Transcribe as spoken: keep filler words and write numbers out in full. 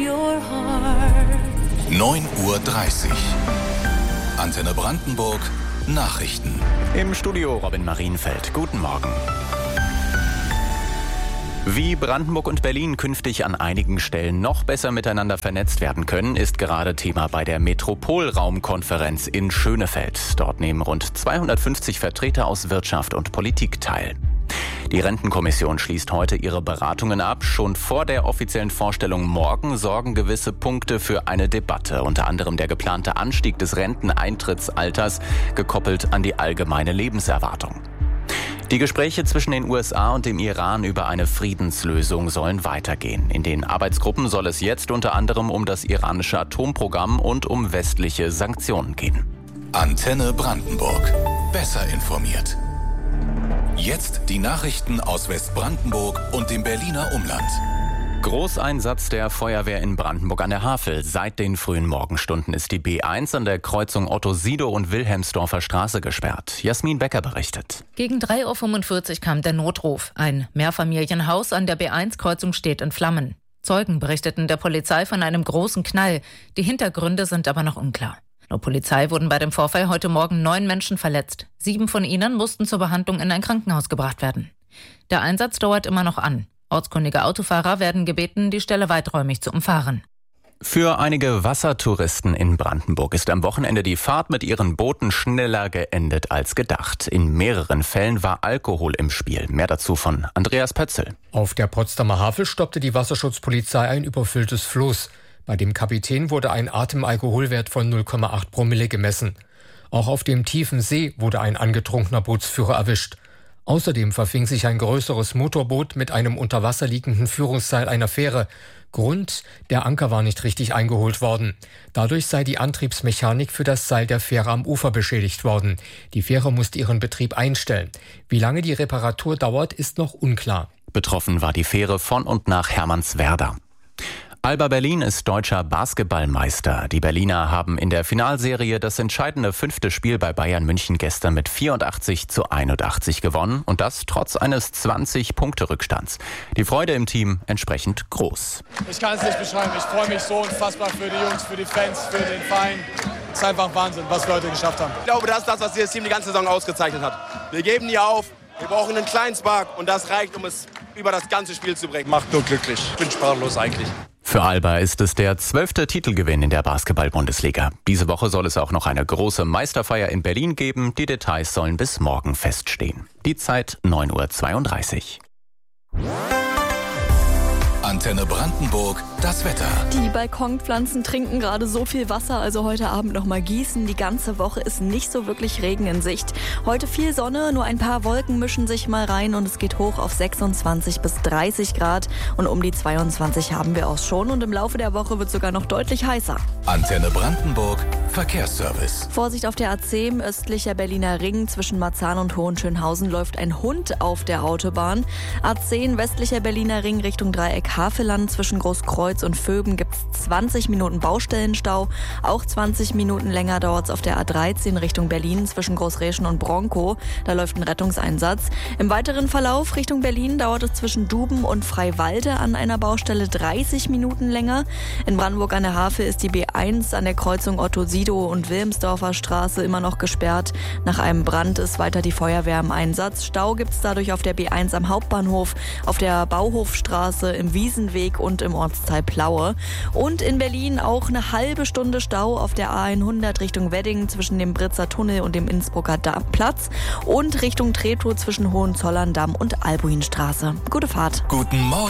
your heart. neun Uhr dreißig. Antenne Brandenburg. Nachrichten. Im Studio Robin Marienfeld. Guten Morgen. Wie Brandenburg und Berlin künftig an einigen Stellen noch besser miteinander vernetzt werden können, ist gerade Thema bei der Metropolraumkonferenz in Schönefeld. Dort nehmen rund zweihundertfünfzig Vertreter aus Wirtschaft und Politik teil. Die Rentenkommission schließt heute ihre Beratungen ab. Schon vor der offiziellen Vorstellung morgen sorgen gewisse Punkte für eine Debatte. Unter anderem der geplante Anstieg des Renteneintrittsalters, gekoppelt an die allgemeine Lebenserwartung. Die Gespräche zwischen den U S A und dem Iran über eine Friedenslösung sollen weitergehen. In den Arbeitsgruppen soll es jetzt unter anderem um das iranische Atomprogramm und um westliche Sanktionen gehen. Antenne Brandenburg. Besser informiert. Jetzt die Nachrichten aus Westbrandenburg und dem Berliner Umland. Großeinsatz der Feuerwehr in Brandenburg an der Havel. Seit den frühen Morgenstunden ist die B eins an der Kreuzung Otto-Sidow und Wilhelmsdorfer Straße gesperrt. Jasmin Becker berichtet. Gegen drei Uhr fünfundvierzig kam der Notruf. Ein Mehrfamilienhaus an der B eins Kreuzung steht in Flammen. Zeugen berichteten der Polizei von einem großen Knall. Die Hintergründe sind aber noch unklar. Laut Polizei wurden bei dem Vorfall heute Morgen neun Menschen verletzt. Sieben von ihnen mussten zur Behandlung in ein Krankenhaus gebracht werden. Der Einsatz dauert immer noch an. Ortskundige Autofahrer werden gebeten, die Stelle weiträumig zu umfahren. Für einige Wassertouristen in Brandenburg ist am Wochenende die Fahrt mit ihren Booten schneller geendet als gedacht. In mehreren Fällen war Alkohol im Spiel. Mehr dazu von Andreas Pötzel. Auf der Potsdamer Havel stoppte die Wasserschutzpolizei ein überfülltes Floß. Bei dem Kapitän wurde ein Atemalkoholwert von null Komma acht Promille gemessen. Auch auf dem tiefen See wurde ein angetrunkener Bootsführer erwischt. Außerdem verfing sich ein größeres Motorboot mit einem unter Wasser liegenden Führungsseil einer Fähre. Grund: der Anker war nicht richtig eingeholt worden. Dadurch sei die Antriebsmechanik für das Seil der Fähre am Ufer beschädigt worden. Die Fähre musste ihren Betrieb einstellen. Wie lange die Reparatur dauert, ist noch unklar. Betroffen war die Fähre von und nach Hermannswerda. Alba Berlin ist deutscher Basketballmeister. Die Berliner haben in der Finalserie das entscheidende fünfte Spiel bei Bayern München gestern mit vierundachtzig zu einundachtzig gewonnen und das trotz eines zwanzig-Punkte-Rückstands. Die Freude im Team entsprechend groß. Ich kann es nicht beschreiben. Ich freue mich so unfassbar für die Jungs, für die Fans, für den Verein. Es ist einfach Wahnsinn, was wir heute geschafft haben. Ich glaube, das ist das, was dieses Team die ganze Saison ausgezeichnet hat. Wir geben nie auf. Wir brauchen einen kleinen Spark und das reicht, um es über das ganze Spiel zu bringen. Macht nur glücklich. Ich bin sprachlos eigentlich. Für Alba ist es der zwölfte Titelgewinn in der Basketball-Bundesliga. Diese Woche soll es auch noch eine große Meisterfeier in Berlin geben. Die Details sollen bis morgen feststehen. Die Zeit neun Uhr zweiunddreißig. Antenne Brandenburg, das Wetter. Die Balkonpflanzen trinken gerade so viel Wasser, also heute Abend noch mal gießen. Die ganze Woche ist nicht so wirklich Regen in Sicht. Heute viel Sonne, nur ein paar Wolken mischen sich mal rein und es geht hoch auf sechsundzwanzig bis dreißig Grad. Und um die zweiundzwanzig haben wir auch schon und im Laufe der Woche wird es sogar noch deutlich heißer. Antenne Brandenburg, Verkehrsservice. Vorsicht auf der A zehn, östlicher Berliner Ring. Zwischen Marzahn und Hohenschönhausen läuft ein Hund auf der Autobahn. A zehn, westlicher Berliner Ring Richtung Dreieck Havelland. Zwischen Großkreuz und Vöben gibt es zwanzig Minuten Baustellenstau. Auch zwanzig Minuten länger dauert es auf der A dreizehn Richtung Berlin zwischen Großräschen und Bronkow. Da läuft ein Rettungseinsatz. Im weiteren Verlauf Richtung Berlin dauert es zwischen Duben und Freiwalde an einer Baustelle dreißig Minuten länger. In Brandenburg an der Havel ist die B eins an der Kreuzung Otto-Sidow und Wilhelmsdorfer Straße immer noch gesperrt. Nach einem Brand ist weiter die Feuerwehr im Einsatz. Stau gibt es dadurch auf der B eins am Hauptbahnhof, auf der Bauhofstraße, im Wiesenweg und im Ortsteil Plaue. Und in Berlin auch eine halbe Stunde Stau auf der A hundert Richtung Wedding zwischen dem Britzer Tunnel und dem Innsbrucker Platz und Richtung Treptow zwischen Hohenzollern-Damm und Albuinstraße. Gute Fahrt. Guten Morgen.